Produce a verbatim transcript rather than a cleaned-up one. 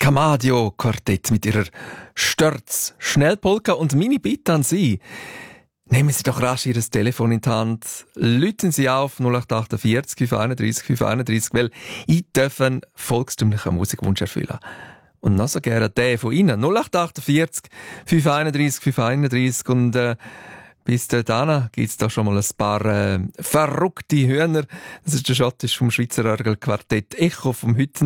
Camadio Quartett mit ihrer Störz Schnellpolka und meine Bitte an Sie. Nehmen Sie doch rasch Ihr Telefon in die Hand, läuten Sie auf null acht achtundvierzig fünf einunddreißig fünf einunddreißig, weil ich darf einen volkstümlichen Musikwunsch erfüllen. Und noch so gerne den von Ihnen. null acht achtundvierzig fünf einunddreißig fünf einunddreißig und äh, bis dahin gibt's da schon mal ein paar äh, verrückte Hühner. Das ist der Schottisch vom Schweizer Orgelquartett Echo vom heutigen